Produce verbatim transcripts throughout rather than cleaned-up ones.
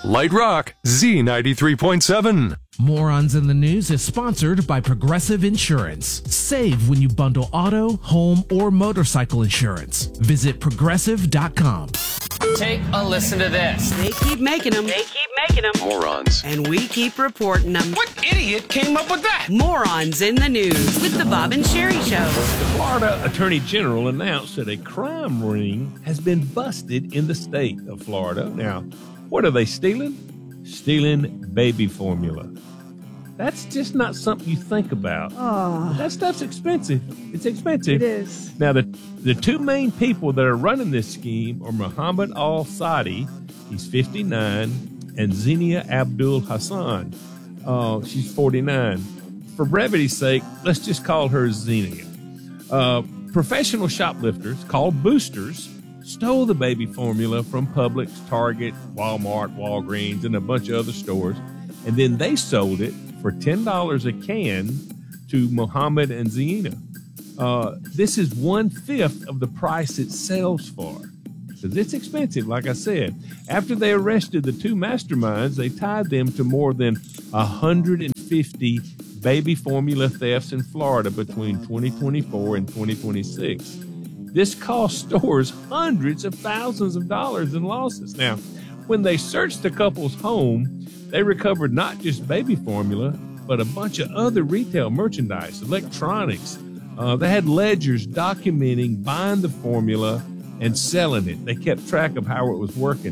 Light Rock, Z ninety-three point seven. Morons in the News is sponsored by Progressive Insurance. Save when you bundle auto, home, or motorcycle insurance. Visit progressive dot com. Take a listen to this. They keep making them. They keep making them. Morons. And we keep reporting them. What idiot came up with that? Morons in the News with the Bob and Sherry Show. The Florida Attorney General announced that a crime ring has been busted in the state of Florida. Now, what are they stealing? Stealing baby formula. That's just not something you think about. Oh. That stuff's expensive. It's expensive. It is. Now, the the two main people that are running this scheme are Muhammad Al-Sadi, he's fifty-nine, and Zenia Abdul Hassan, uh, she's forty-nine. For brevity's sake, let's just call her Zenia. Uh, professional shoplifters called boosters stole the baby formula from Publix, Target, Walmart, Walgreens, and a bunch of other stores, and then they sold it for ten dollars a can to Muhammad and Zenia. Uh, this is one-fifth of the price it sells for, because it's expensive, like I said. After they arrested the two masterminds, they tied them to more than one hundred fifty baby formula thefts in Florida between twenty twenty-four and twenty twenty-six. This cost stores hundreds of thousands of dollars in losses. Now, when they searched the couple's home, they recovered not just baby formula, but a bunch of other retail merchandise, electronics. Uh, they had ledgers documenting buying the formula and selling it. They kept track of how it was working.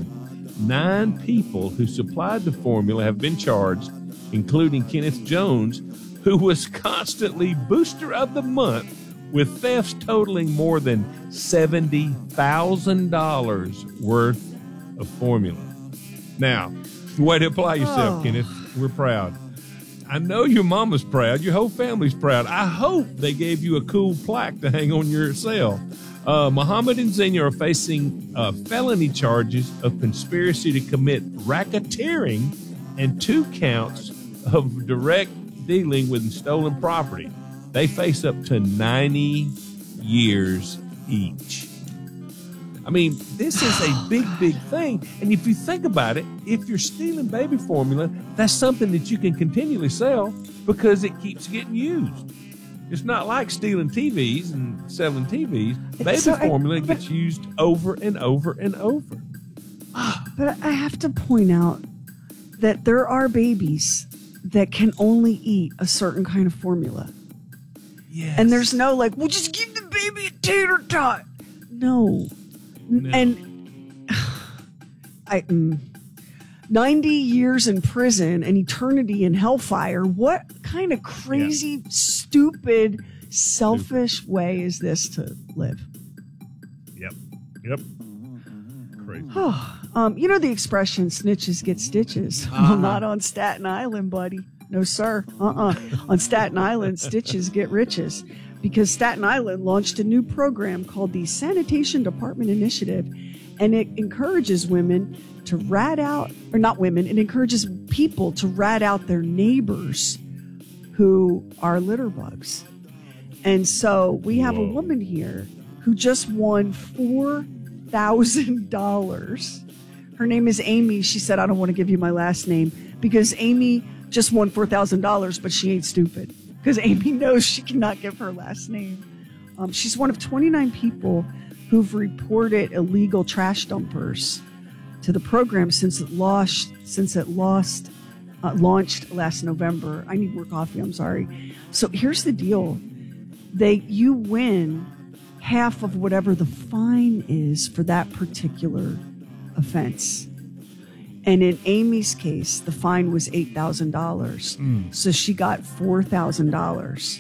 Nine people who supplied the formula have been charged, including Kenneth Jones, who was constantly Booster of the Month with thefts totaling more than seventy thousand dollars worth of formula. Now, way to apply yourself, Oh. Kenneth. We're proud. I know your mama's proud. Your whole family's proud. I hope they gave you a cool plaque to hang on your cell. Uh, Muhammad and Zenia are facing uh, felony charges of conspiracy to commit racketeering and two counts of direct dealing with stolen property. They face up to ninety years each. I mean, this is a big, big thing. And if you think about it, if you're stealing baby formula, that's something that you can continually sell because it keeps getting used. It's not like stealing T Vs and selling T Vs. Baby So I- formula but- gets used over and over and over. But I have to point out that there are babies that can only eat a certain kind of formula. Yes. And there's no like, well, just give the baby a tater tot. No. No. And I, mm, ninety years in prison and eternity in hellfire. What kind of crazy, Yeah. stupid, selfish way is this to live? Yep. Yep. Crazy. Um, you know the expression "snitches get stitches." Well, not on Staten Island, buddy. No, sir. Uh-uh. On Staten Island, stitches get riches, because Staten Island launched a new program called the Sanitation Department Initiative, and it encourages women to rat out, or not women, it encourages people to rat out their neighbors who are litter bugs. And so we have Whoa. a woman here who just won four thousand dollars. Her name is Amy. She said, I don't want to give you my last name because Amy just won four thousand dollars, but she ain't stupid because Amy knows she cannot give her last name. Um, she's one of twenty-nine people who've reported illegal trash dumpers to the program since it lost, since it lost, uh, launched last November. I need more coffee. I'm sorry. So here's the deal. They, you win half of whatever the fine is for that particular offense. And in Amy's case, the fine was eight thousand dollars. Mm. So she got four thousand dollars.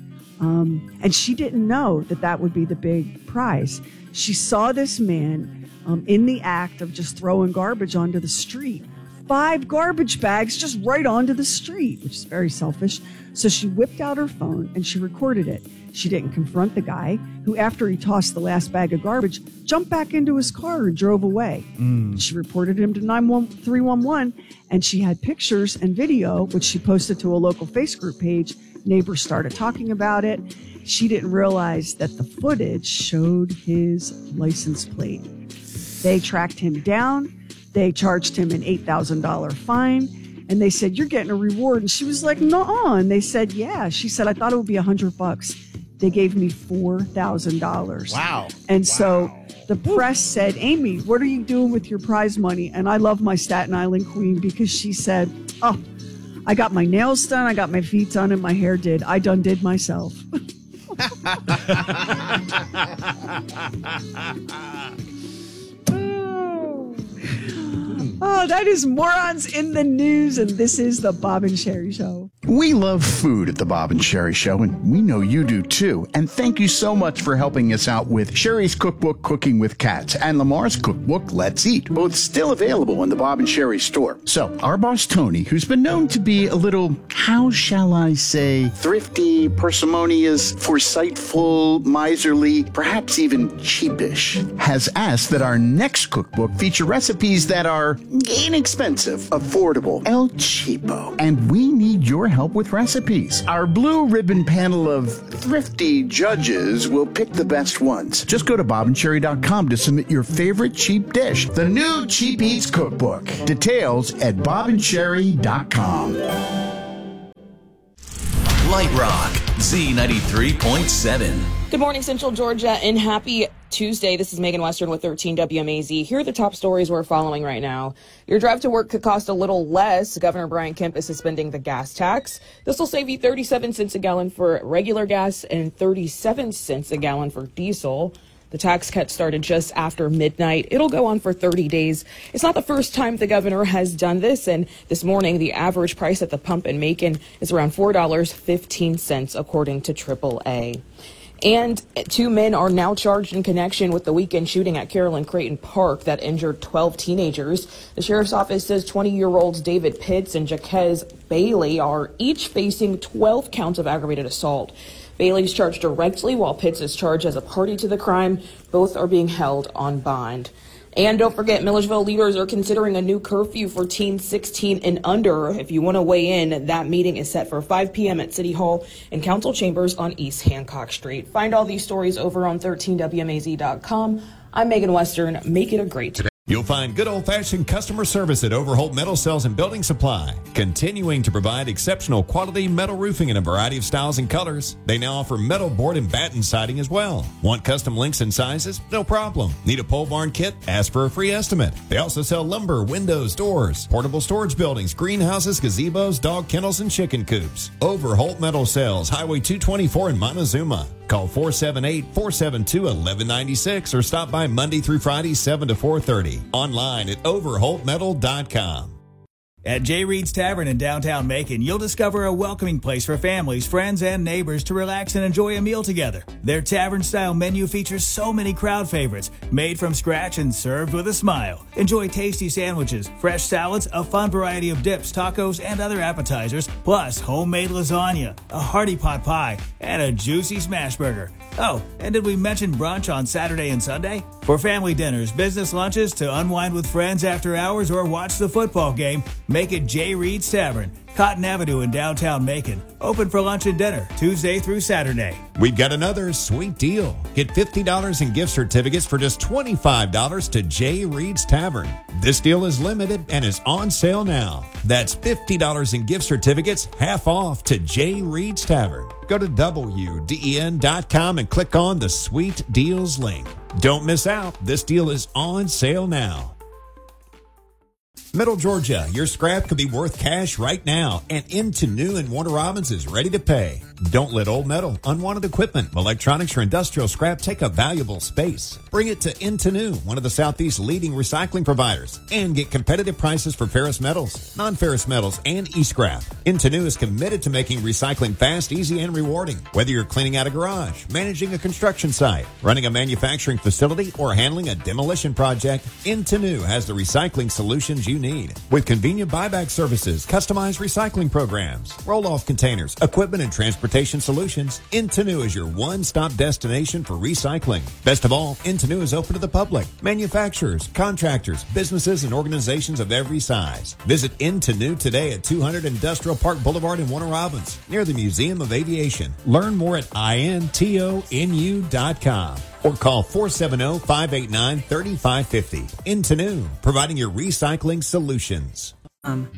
Um, and she didn't know that that would be the big prize. She saw this man um, in the act of just throwing garbage onto the street. Five garbage bags just right onto the street, which is very selfish. So she whipped out her phone and she recorded it. She didn't confront the guy who, after he tossed the last bag of garbage, jumped back into his car and drove away. Mm. She reported him to nine three one one, and she had pictures and video, which she posted to a local Facebook page. Neighbors started talking about it. She didn't realize that the footage showed his license plate. They tracked him down. they charged him an eight thousand dollars fine. And they said, you're getting a reward. And she was like, nuh-uh. And they said, yeah. She said, I thought it would be a hundred bucks. They gave me four thousand dollars. Wow. And wow. so the press said, Amy, what are you doing with your prize money? And I love my Staten Island queen because she said, oh, I got my nails done, I got my feet done, and my hair did. I done did myself. Oh, that is Morons in the News, and this is the Bob and Sherry Show. We love food at the Bob and Sherry Show, and we know you do too. And thank you so much for helping us out with Sherry's cookbook, Cooking with Cats, and Lamar's cookbook, Let's Eat, both still available in the Bob and Sherry store. So, our boss Tony, who's been known to be a little, how shall I say, thrifty, parsimonious, foresightful, miserly, perhaps even cheapish, has asked that our next cookbook feature recipes that are inexpensive, affordable, El Cheapo, and we need your help with recipes. Our blue ribbon panel of thrifty judges will pick the best ones. Just go to bob and sherry dot com to submit your favorite cheap dish. The new Cheap Eats Cookbook. Details at bob and sherry dot com. Light Rock, Z ninety-three point seven. Good morning, Central Georgia, and happy Tuesday. This is Megan Western with thirteen W M A Z. Here are the top stories we're following right now. Your drive to work could cost a little less. Governor Brian Kemp is suspending the gas tax. This will save you thirty-seven cents a gallon for regular gas and thirty-seven cents a gallon for diesel. The tax cut started just after midnight. It'll go on for thirty days. It's not the first time the governor has done this, and this morning the average price at the pump in Macon is around four dollars and fifteen cents, according to triple A. And two men are now charged in connection with the weekend shooting at Carolyn Creighton Park that injured twelve teenagers. The sheriff's office says twenty-year-olds David Pitts and Jaquez Bailey are each facing twelve counts of aggravated assault. Bailey's charged directly, while Pitts is charged as a party to the crime. Both are being held on bond. And don't forget, Millersville leaders are considering a new curfew for teens sixteen and under. If you want to weigh in, that meeting is set for five p.m. at City Hall and Council Chambers on East Hancock Street. Find all these stories over on thirteen W M A Z dot com. I'm Megan Western. Make it a great day. You'll find good old-fashioned customer service at Overholt Metal Sales and Building Supply, continuing to provide exceptional quality metal roofing in a variety of styles and colors. They now offer metal board and batten siding as well. Want custom lengths and sizes? No problem. Need a pole barn kit? Ask for a free estimate. They also sell lumber, windows, doors, portable storage buildings, greenhouses, gazebos, dog kennels, and chicken coops. Overholt Metal Sales, Highway two twenty-four in Montezuma. Call four seven eight, four seven two, one one nine six or stop by Monday through Friday, seven to four thirty. Online at overholt metal dot com. At J. Reed's Tavern in downtown Macon, you'll discover a welcoming place for families, friends, and neighbors to relax and enjoy a meal together. Their tavern-style menu features so many crowd favorites, made from scratch and served with a smile. Enjoy tasty sandwiches, fresh salads, a fun variety of dips, tacos, and other appetizers, plus homemade lasagna, a hearty pot pie, and a juicy smash burger. Oh, and did we mention brunch on Saturday and Sunday? For family dinners, business lunches, to unwind with friends after hours, or watch the football game, make it J. Reed's Tavern, Cotton Avenue in downtown Macon. Open for lunch and dinner, Tuesday through Saturday. We've got another sweet deal. Get fifty dollars in gift certificates for just twenty-five dollars to J. Reed's Tavern. This deal is limited and is on sale now. That's fifty dollars in gift certificates, half off, to J. Reed's Tavern. Go to W D E N dot com and click on the Sweet Deals link. Don't miss out. This deal is on sale now. Middle Georgia, your scrap could be worth cash right now, and Into New and Warner Robins is ready to pay. Don't let old metal, unwanted equipment, electronics, or industrial scrap take up valuable space. Bring it to Into New, one of the Southeast's leading recycling providers, and get competitive prices for ferrous metals, non-ferrous metals, and e-scrap. Into New is committed to making recycling fast, easy, and rewarding. Whether you're cleaning out a garage, managing a construction site, running a manufacturing facility, or handling a demolition project, Into New has the recycling solutions you need. With convenient buyback services, customized recycling programs, roll-off containers, equipment and transportation Transportation Solutions, Intenu is your one-stop destination for recycling. Best of all, Intenu is open to the public, manufacturers, contractors, businesses, and organizations of every size. Visit Intenu today at two hundred Industrial Park Boulevard in Warner Robins, near the Museum of Aviation. Learn more at intonu dot com or call four seven zero, five eight nine, three five five zero. Intenu, providing your recycling solutions. Um.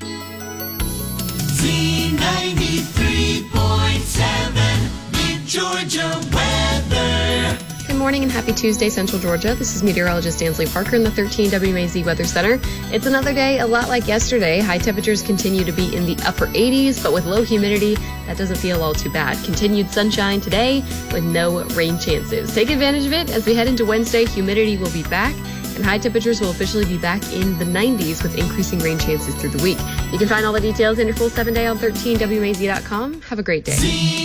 Z ninety-three point seven, Mid Georgia weather. Good morning and happy Tuesday, Central Georgia. This is meteorologist Ansley Parker in the thirteen W M A Z Weather Center. It's another day a lot like yesterday. High temperatures continue to be in the upper eighties, but with low humidity, that doesn't feel all too bad. Continued sunshine today with no rain chances. Take advantage of it as we head into Wednesday. Humidity will be back, and high temperatures will officially be back in the nineties with increasing rain chances through the week. You can find all the details in your full seven day on thirteen W M A Z dot com. Have a great day.